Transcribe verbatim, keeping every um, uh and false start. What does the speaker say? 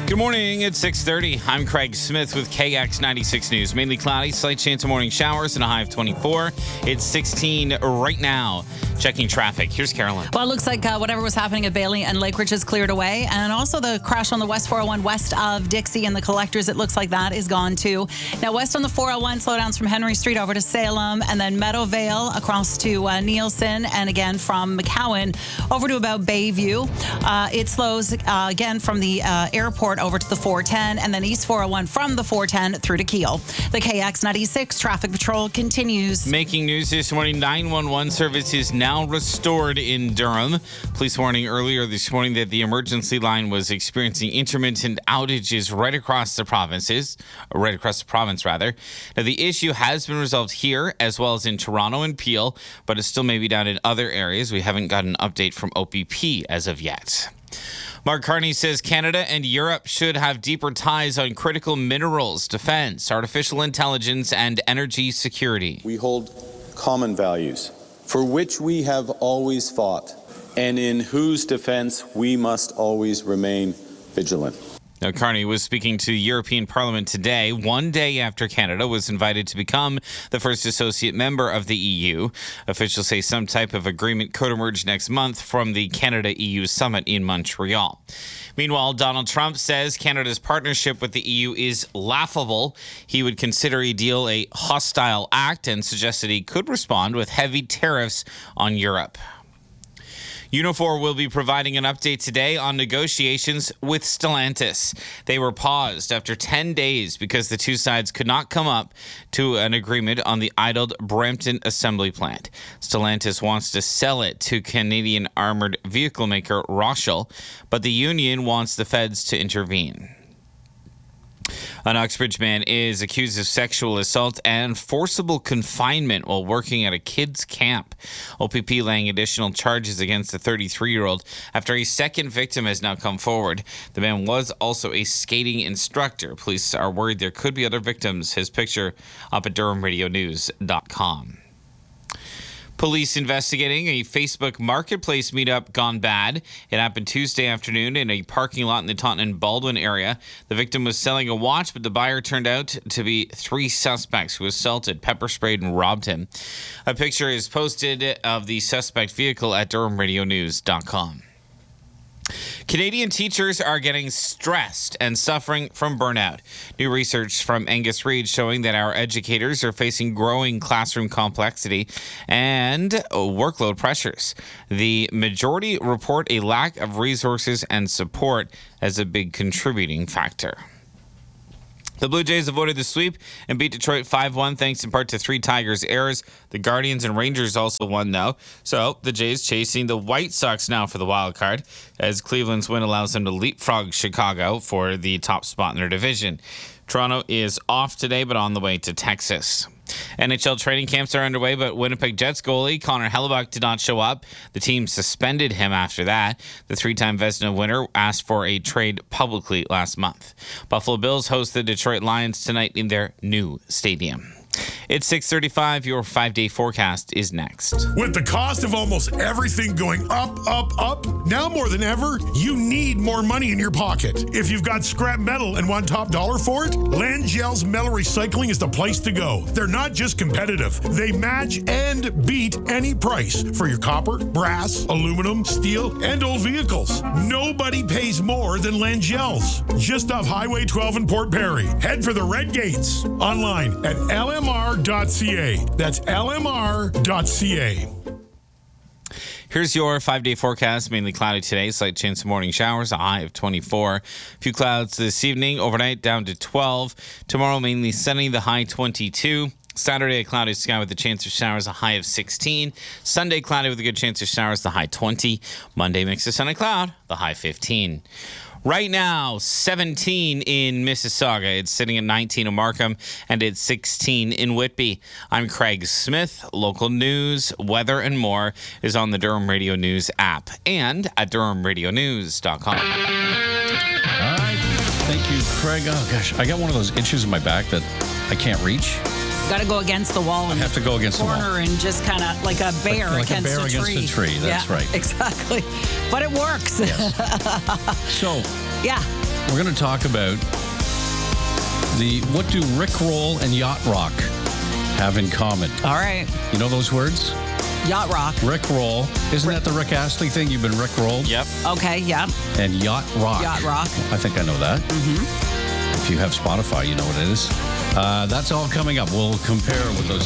Good morning. It's six thirty. I'm Craig Smith with K X ninety-six News. Mainly cloudy, slight chance of morning showers and a high of twenty-four. It's sixteen right now. Checking traffic. Here's Carolyn. Well, it looks like uh, whatever was happening at Bailey and Lakeridge is cleared away. And also the crash on the West four oh one west of Dixie and the Collectors, it looks like that is gone too. Now, west on the four oh one, slowdowns from Henry Street over to Salem and then Meadowvale across to uh, Nielsen and again from McCowan over to about Bayview. Uh, it slows uh, again from the uh, airport over to the four ten and then East four oh one from the four ten through to Kiel. The K X ninety-six traffic patrol continues. Making news this morning, nine one one service is now restored in Durham. Police warning earlier this morning that the emergency line was experiencing intermittent outages right across the provinces, or right across the province rather. Now the issue has been resolved here as well as in Toronto and Peel, but it still may be down in other areas. We haven't got an update from O P P as of yet. Mark Carney says Canada and Europe should have deeper ties on critical minerals, defense, artificial intelligence, and energy security. We hold common values for which we have always fought and in whose defense we must always remain vigilant. Now, Carney was speaking to the European Parliament today, one day after Canada was invited to become the first associate member of the E U. Officials say some type of agreement could emerge next month from the Canada-E U summit in Montreal. Meanwhile, Donald Trump says Canada's partnership with the E U is laughable. He would consider a deal a hostile act and suggested he could respond with heavy tariffs on Europe. Unifor will be providing an update today on negotiations with Stellantis. They were paused after ten days because the two sides could not come up to an agreement on the idled Brampton assembly plant. Stellantis wants to sell it to Canadian armored vehicle maker Roshel, but the union wants the feds to intervene. An Uxbridge man is accused of sexual assault and forcible confinement while working at a kids' camp. O P P laying additional charges against the thirty-three-year-old after a second victim has now come forward. The man was also a skating instructor. Police are worried there could be other victims. His picture up at Durham Radio News dot com. Police investigating a Facebook Marketplace meetup gone bad. It happened Tuesday afternoon in a parking lot in the Taunton and Baldwin area. The victim was selling a watch, but the buyer turned out to be three suspects who assaulted, pepper sprayed, and robbed him. A picture is posted of the suspect vehicle at Durham Radio News dot com. Canadian teachers are getting stressed and suffering from burnout. New research from Angus Reid showing that our educators are facing growing classroom complexity and workload pressures. The majority report a lack of resources and support as a big contributing factor. The Blue Jays avoided the sweep and beat Detroit five one thanks in part to three Tigers errors. The Guardians and Rangers also won, though. So the Jays chasing the White Sox now for the wild card, as Cleveland's win allows them to leapfrog Chicago for the top spot in their division. Toronto is off today, but on the way to Texas. N H L training camps are underway, but Winnipeg Jets goalie Connor Hellebuyck did not show up. The team suspended him after that. The three-time Vezina winner asked for a trade publicly last month. Buffalo Bills host the Detroit Lions tonight in their new stadium. It's six thirty-five. Your five-day forecast is next. With the cost of almost everything going up, up, up, now more than ever, you need more money in your pocket. If you've got scrap metal and want top dollar for it, Langell's Metal Recycling is the place to go. They're not just competitive. They match and beat any price for your copper, brass, aluminum, steel, and old vehicles. Nobody pays more than Langell's. Just off Highway twelve in Port Perry. Head for the Red Gates. Online at L M R dot C A. That's L M R dot C A. Here's your five-day forecast. Mainly cloudy today. Slight chance of morning showers. A high of twenty-four. A few clouds this evening. Overnight down to twelve. Tomorrow mainly sunny. The high twenty-two. Saturday, a cloudy sky with a chance of showers, a high of sixteen. Sunday, cloudy with a good chance of showers, the high twenty. Monday, mix of sun and cloud, the high fifteen. Right now, seventeen in Mississauga. It's sitting at nineteen in Markham, and it's sixteen in Whitby. I'm Craig Smith. Local news, weather, and more is on the Durham Radio News app and at Durham Radio News dot com. All right. Thank you, Craig. Oh, gosh. I got one of those issues in my back that I can't reach. Got to go against the wall and I have to go against the wall. corner and just kind of like a bear like, like against a bear a against tree. a tree. That's yeah, right. Exactly. But it works. Yes. So, yeah. we're going to talk about the what do Rick Roll and Yacht Rock have in common? All right. You know those words? Yacht rock. Rick Roll. Isn't that the Rick Astley thing? You've been Rick Rolled? Yep. Okay, yeah. And Yacht Rock. Yacht rock. I think I know that. Mm-hmm. If you have Spotify, you know what it is. Uh, that's all coming up. We'll compare what those